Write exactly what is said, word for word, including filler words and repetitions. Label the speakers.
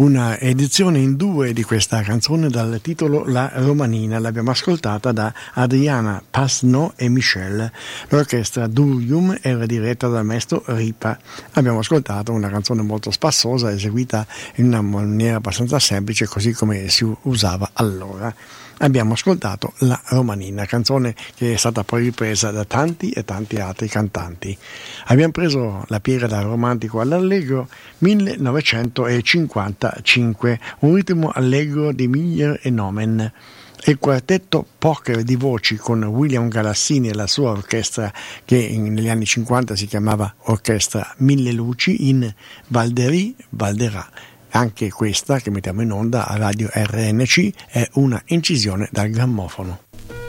Speaker 1: una edizione in due di questa canzone dal titolo La Romanina. L'abbiamo ascoltata da Adriana Pasno e Michel. L'orchestra Durium era diretta dal maestro Ripa. Abbiamo ascoltato una canzone molto spassosa, eseguita in una maniera abbastanza semplice, così come si usava allora. Abbiamo ascoltato La Romanina, canzone che è stata poi ripresa da tanti e tanti altri cantanti. Abbiamo preso la piega dal romantico all'allegro, millenovecentocinquantacinque, un ritmo allegro di Miglier e Nomen. Il quartetto Poker di voci con William Galassini e la sua orchestra, che negli anni cinquanta si chiamava Orchestra Mille Luci, in Valderie Valderà. Anche questa, che mettiamo in onda a Radio R N C, è una incisione dal grammofono.